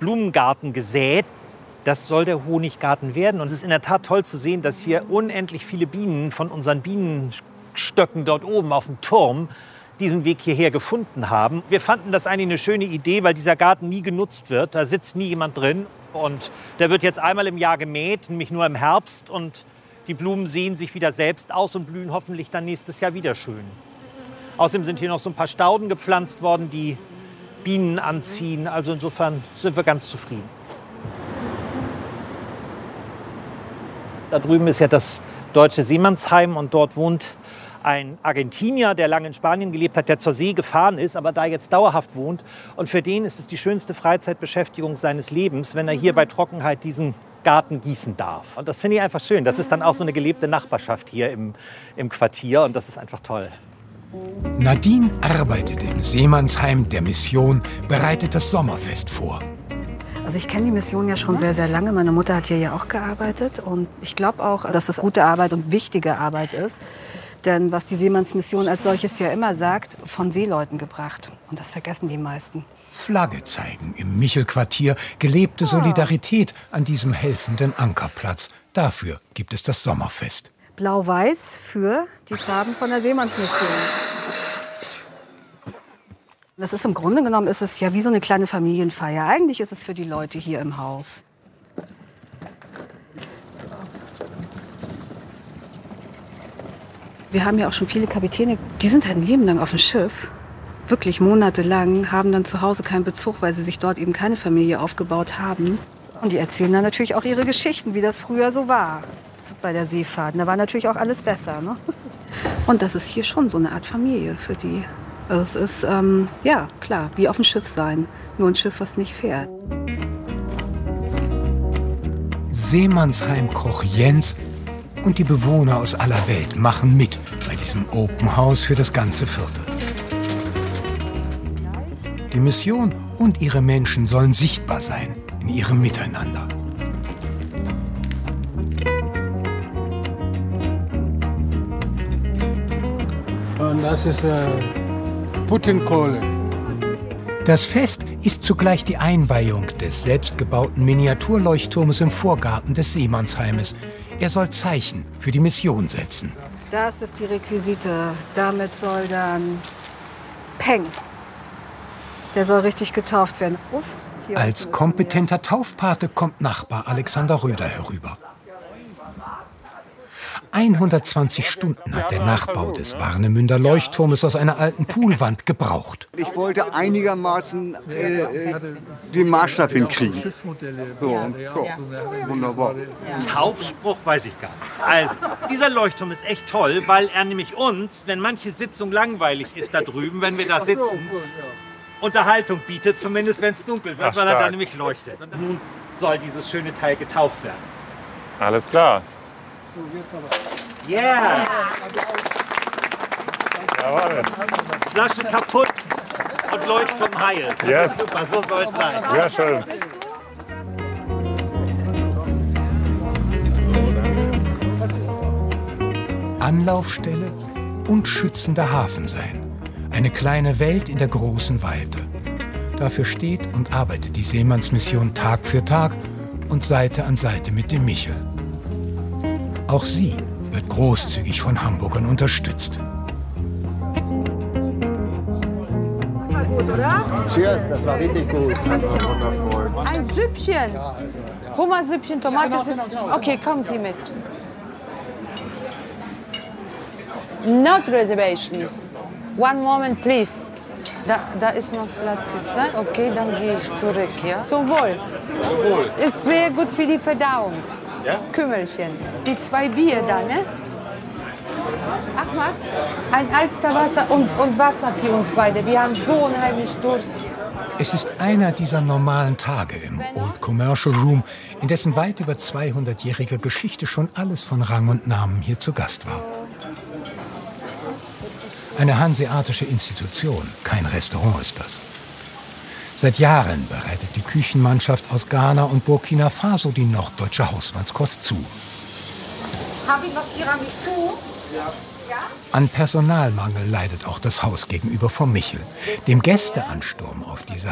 Blumengarten gesät. Das soll der Honiggarten werden. Und es ist in der Tat toll zu sehen, dass hier unendlich viele Bienen von unseren Bienenstöcken dort oben auf dem Turm diesen Weg hierher gefunden haben. Wir fanden das eigentlich eine schöne Idee, weil dieser Garten nie genutzt wird. Da sitzt nie jemand drin. Und der wird jetzt einmal im Jahr gemäht, nämlich nur im Herbst. Und die Blumen sehen sich wieder selbst aus und blühen hoffentlich dann nächstes Jahr wieder schön. Außerdem sind hier noch so ein paar Stauden gepflanzt worden, die Bienen anziehen. Also insofern sind wir ganz zufrieden. Da drüben ist ja das Deutsche Seemannsheim und dort wohnt ein Argentinier, der lange in Spanien gelebt hat, der zur See gefahren ist, aber da jetzt dauerhaft wohnt. Und für den ist es die schönste Freizeitbeschäftigung seines Lebens, wenn er hier bei Trockenheit diesen Garten gießen darf. Und das finde ich einfach schön. Das ist dann auch so eine gelebte Nachbarschaft hier im Quartier und das ist einfach toll. Nadine arbeitet im Seemannsheim der Mission, bereitet das Sommerfest vor. Also ich kenne die Mission ja schon sehr, sehr lange. Meine Mutter hat hier ja auch gearbeitet. Und ich glaube auch, dass das gute Arbeit und wichtige Arbeit ist. Denn was die Seemannsmission als solches ja immer sagt, von Seeleuten gebracht. Und das vergessen die meisten. Flagge zeigen im Michelquartier, gelebte Solidarität an diesem helfenden Ankerplatz. Dafür gibt es das Sommerfest. Blau-Weiß für die Farben von der Seemannsmission. Das ist im Grunde genommen ist es ja wie so eine kleine Familienfeier. Eigentlich ist es für die Leute hier im Haus. Wir haben ja auch schon viele Kapitäne, die sind halt ein Leben lang auf dem Schiff. Wirklich monatelang, haben dann zu Hause keinen Bezug, weil sie sich dort eben keine Familie aufgebaut haben. Und die erzählen dann natürlich auch ihre Geschichten, wie das früher so war bei der Seefahrt. Da war natürlich auch alles besser, ne? Und das ist hier schon so eine Art Familie für die. Also es ist, ja, klar, wie auf dem Schiff sein. Nur ein Schiff, was nicht fährt. Seemannsheim-Koch Jens und die Bewohner aus aller Welt machen mit bei diesem Open House für das ganze Viertel. Die Mission und ihre Menschen sollen sichtbar sein in ihrem Miteinander. Und das ist Putenkohle. Das Fest ist zugleich die Einweihung des selbstgebauten Miniaturleuchtturmes im Vorgarten des Seemannsheimes. Er soll Zeichen für die Mission setzen. Das ist die Requisite. Damit soll dann Peng. Der soll richtig getauft werden. Uff, als kompetenter Taufpate kommt Nachbar Alexander Röder herüber. 120 Stunden hat der Nachbau des Warnemünder Leuchtturmes aus einer alten Poolwand gebraucht. Ich wollte einigermaßen den Maßstab hinkriegen. So, wunderbar. Taufspruch weiß ich gar nicht. Also, dieser Leuchtturm ist echt toll, weil er nämlich uns, wenn manche Sitzung langweilig ist da drüben, wenn wir da sitzen, Unterhaltung bietet, zumindest wenn es dunkel wird, weil er dann nämlich leuchtet. Und nun soll dieses schöne Teil getauft werden. Alles klar. Yeah! Jawohl. Flasche kaputt und Leuchtturm heil. Das Yes. ist super, so soll es sein. Ja, schön. Anlaufstelle und schützender Hafen sein. Eine kleine Welt in der großen Weite. Dafür steht und arbeitet die Seemannsmission Tag für Tag und Seite an Seite mit dem Michel. Auch sie wird großzügig von Hamburgern unterstützt. War gut, oder? Cheers, das war richtig gut. Ein Süppchen. Hummersüppchen, Tomatensüppchen. Okay, kommen Sie mit. Not reservation. One moment, please. Da ist noch Platz jetzt, ne? Okay, dann gehe ich zurück, ja? Zum Wohl. Zum Wohl. Ist sehr gut für die Verdauung. Ja? Kümmelchen. Die 2 Bier da, ne? Ahmad, ein Alsterwasser und Wasser für uns beide. Wir haben so unheimlich Durst. Es ist einer dieser normalen Tage im Old Commercial Room, in dessen weit über 200-jähriger Geschichte schon alles von Rang und Namen hier zu Gast war. Eine hanseatische Institution, kein Restaurant ist das. Seit Jahren bereitet die Küchenmannschaft aus Ghana und Burkina Faso die norddeutsche Hausmannskost zu. Habe ich noch Tiramisu? Ja. An Personalmangel leidet auch das Haus gegenüber vom Michel. Dem Gästeansturm auf diese